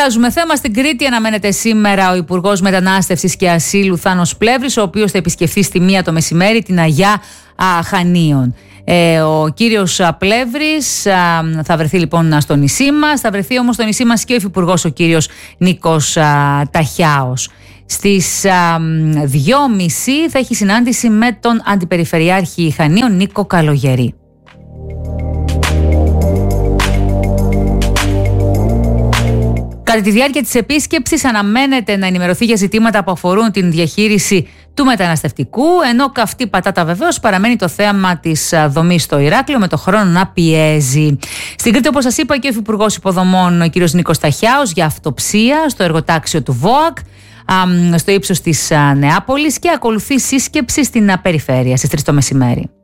Αλλάζουμε θέμα. Στην Κρήτη αναμένεται σήμερα ο Υπουργός Μετανάστευσης και Ασύλου Θάνος Πλεύρης, ο οποίος θα επισκεφθεί στη 1 το μεσημέρι την Αγιά Χανίων. Ο κύριος Πλεύρης θα βρεθεί λοιπόν στο νησί μας. Θα βρεθεί όμως στο νησί μας και ο Υφυπουργός, ο κύριος Νίκος Ταχιάος. Στις 2.30 θα έχει συνάντηση με τον Αντιπεριφερειάρχη Χανίων Νίκο Καλογερή. Κατά τη διάρκεια της επίσκεψης αναμένεται να ενημερωθεί για ζητήματα που αφορούν την διαχείριση του μεταναστευτικού, ενώ καυτή πατάτα βεβαίως παραμένει το θέμα της δομής στο Ηράκλειο, με το χρόνο να πιέζει. Στην Κρήτη, όπως σας είπα, και ο Υφυπουργός Υποδομών, ο κ. Νίκος Ταχιάος, για αυτοψία στο εργοτάξιο του ΒΟΑΚ, στο ύψος της Νεάπολης, και ακολουθεί σύσκεψη στην περιφέρεια στις 3 το μεσημέρι.